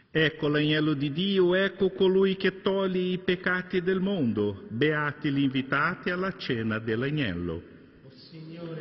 Ecco l'agnello di Dio, ecco colui che toglie i peccati del mondo. Beati gli invitati alla cena dell'agnello. O Signore,